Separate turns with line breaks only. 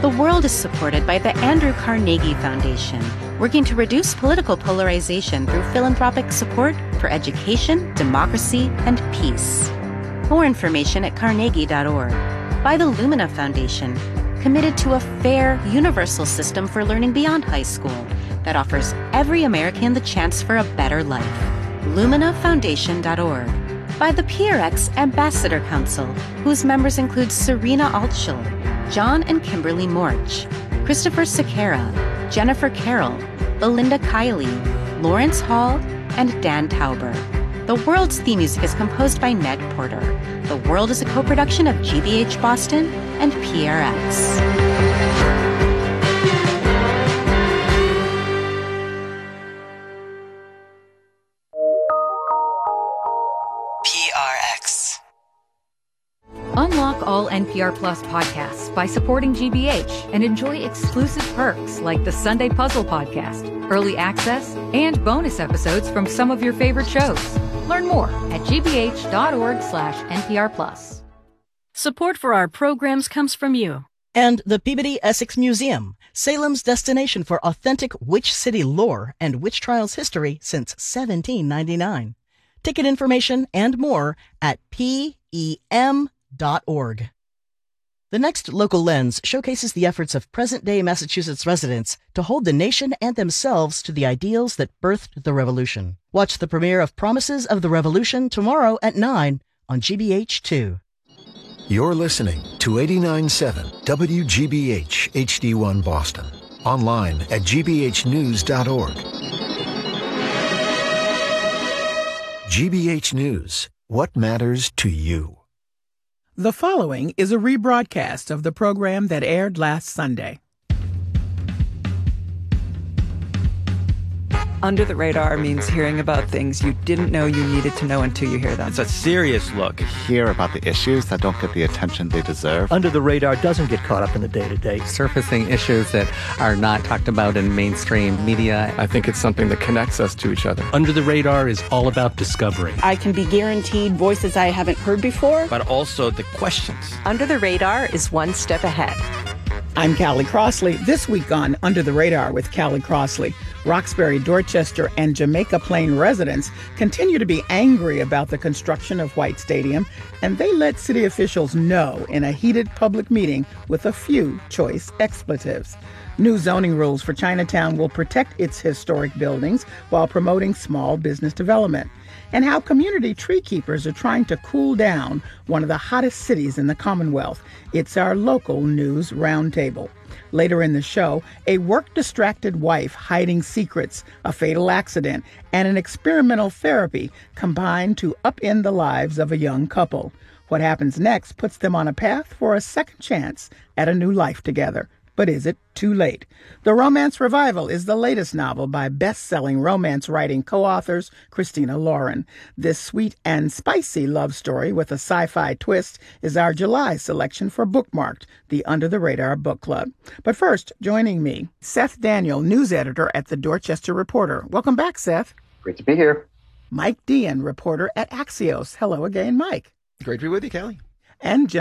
The World is supported by the Andrew Carnegie Foundation, working to reduce political polarization through philanthropic support for education, democracy, and peace. More information at carnegie.org. By the Lumina Foundation, committed to a fair, universal system for learning beyond high school that offers every American the chance for a better life. LuminaFoundation.org. By the PRX Ambassador Council, whose members include Serena Altschul, John and Kimberly Morch, Christopher Sequeira, Jennifer Carroll, Belinda Kiley, Lawrence Hall, and Dan Tauber. The World's theme music is composed by Ned Porter. The World is a co-production of GBH Boston and PRX.
Unlock all NPR Plus podcasts by supporting GBH and enjoy exclusive perks like the Sunday Puzzle Podcast, early access, and bonus episodes from some of your favorite shows. Learn more at gbh.org/NPR Plus.
Support for our programs comes from you.
And the Peabody Essex Museum, Salem's destination for authentic witch city lore and witch trials history since 1799. Ticket information and more at PEM.org. The next Local Lens showcases the efforts of present-day Massachusetts residents to hold the nation and themselves to the ideals that birthed the revolution. Watch the premiere of Promises of the Revolution tomorrow at 9 on GBH2.
You're listening to 89.7 WGBH HD1 Boston. Online at gbhnews.org. GBH News. What matters to you?
The following is a rebroadcast of the program that aired last Sunday.
Under the Radar means hearing about things you didn't know you needed to know until you hear them.
It's a serious look.
Hear about the issues that don't get the attention they deserve.
Under the Radar doesn't get caught up in the day-to-day.
Surfacing issues that are not talked about in mainstream media.
I think it's something that connects us to each other.
Under the Radar is all about discovery.
I can be guaranteed voices I haven't heard before.
But also the questions.
Under the Radar is one step ahead.
I'm Callie Crossley. This week on Under the Radar with Callie Crossley, Roxbury, Dorchester, and Jamaica Plain residents continue to be angry about the construction of White Stadium, and they let city officials know in a heated public meeting with a few choice expletives. New zoning rules for Chinatown will protect its historic buildings while promoting small business development. And how community tree keepers are trying to cool down one of the hottest cities in the Commonwealth. It's our local news roundtable. Later in the show, a work-distracted wife hiding secrets, a fatal accident, and an experimental therapy combine to upend the lives of a young couple. What happens next puts them on a path for a second chance at a new life together. But is it too late? The Romance Revival is the latest novel by best-selling romance writing co-authors Christina Lauren. This sweet and spicy love story with a sci-fi twist is our July selection for Bookmarked, the Under the Radar Book Club. But first, joining me, Seth Daniel, news editor at the Dorchester Reporter. Welcome back, Seth.
Great to be here.
Mike Dean, reporter at Axios. Hello again, Mike.
Great to be with you, Callie.
And